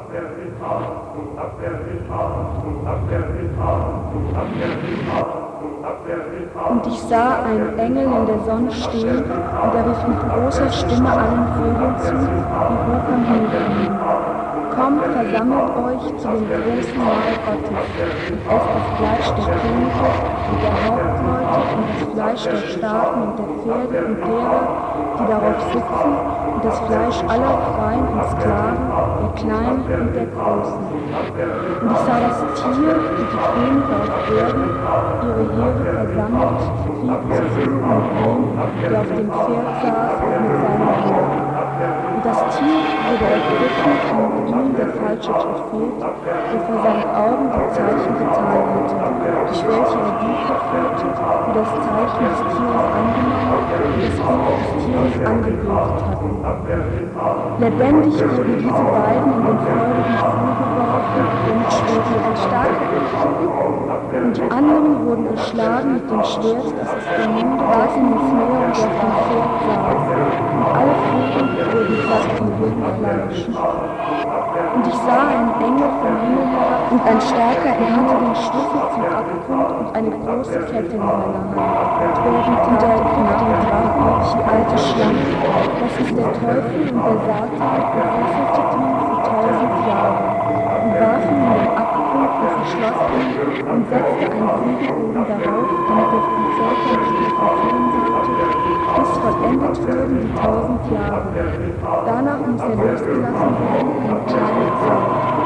Und ich sah einen Engel in der Sonne stehen, und er rief mit großer Stimme allen Vögeln zu, die hoch am Himmel fliegen. Kommt, versammelt euch zu dem großen Mahl Gottes und esst das Fleisch der Könige und der Hauptleute und das Fleisch der Starken und der Pferde und derer, die darauf sitzen, und das Fleisch aller Freien und Sklaven, der Kleinen und der Großen. Und ich sah das Tier und die Könige auf Erden, ihre Heere versammelt, Krieg zu führen mit dem, der auf dem Pferd saß und mit seinem Heer. Und das Tier wurde ergriffen und mit ihm der falsche Prophet, der vor seinen Augen die Zeichen getan hatte, durch welche er die verführte, die das Zeichen des Tieres angenommen und das Bild des Tieres angebetet hatten. Lebendig wurden diese beiden in den feurigen Pfuhl geworfen und mit Schwertern erstarrt. Und die anderen wurden geschlagen mit dem Schwert, das aus dem Munde warf in ins Meer und der vom Pferd saß. Und alle Vögel wurden satt von wilden Fleisch. Und ich sah einen Engel vom Himmel herab, und ein starker, er hatte den Schlüssel zum Abgrund und eine große Kette in seiner Hand. Und er ergriff den Drachen, die alte Schlange, das ist der Teufel und der Satan, und fesselte ihn für 1000 Jahre, und warf ihn in den Abgrund und verschloss ihn, und setzte ein Siegel oben darauf, damit er die Völker nicht mehr verführen sollte, bis vollendet würden die 1000 Jahre. Danach muss er losgelassen werden, eine kleine Zeit.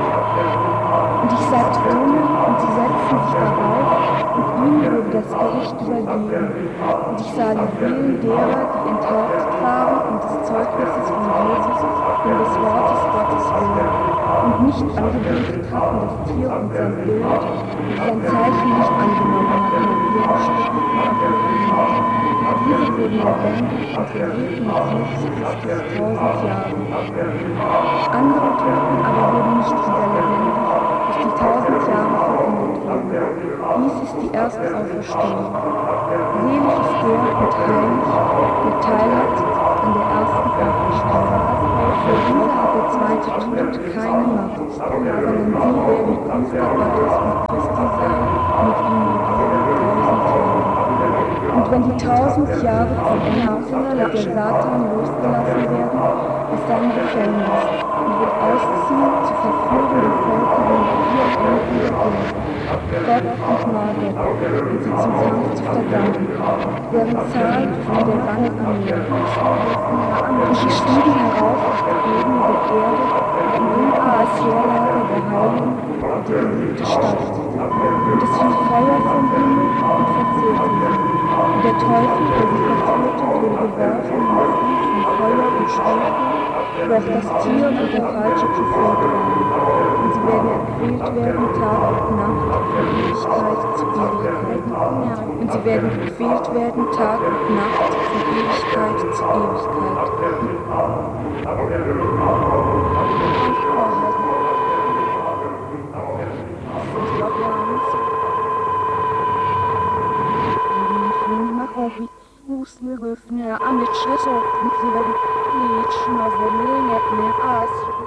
Und ich sah Throne, und sie setzten sich darauf, und ihnen wurde das Gericht übergeben. Und ich sah die Seelen derer, die enthauptet waren, und des Zeugnisses von Jesus, und des Wortes Gottes willen, und nicht angebetet hatten das Tier und sein Bild, und sein Zeichen nicht angenommen hatten, und ihre Schrift diese wurden lebendig und regierten mit Jesus Christus 1000 Jahre. Andere Toten aber wurden nicht wieder lebendig, bis die 1000 Jahre vollendet wurden. Dies ist die erste Auferstehung. Selig ist der und heilig, der Teil hat an der ersten Auferstehung. Für diese hat der zweite Tod keine Macht, sondern sie werden Priester Gottes und Christi sein, mit ihm regieren 1000 Jahre. Und wenn die 1000 Jahre vollendet sind, wird der Satan losgelassen werden aus seinem Gefängnis und wird ausziehen zu verführen die Völker in 4 Enden der Erde, Gott und Magog, und sie zum Kampf zu versammeln, deren Zahl von der Wangarmee. Und sie stiegen herauf auf die Ebene der Erde und ruhten das Heerlager der Heiligen und die geliebte Stadt. Und es fiel Feuer vom Himmel und verzehrte sie. Und der Teufel, der sie verführte, wurde geworfen in das Flut von Feuer und Schwefel, wo auch das Tier und der falsche Prophet waren. Und sie werden gequält werden Tag und Nacht von Ewigkeit zu Ewigkeit. Und sie werden gequält werden Tag und Nacht von Ewigkeit zu Ewigkeit. Усмирив не, а не чесо, не зівер, ніч на землі не ас.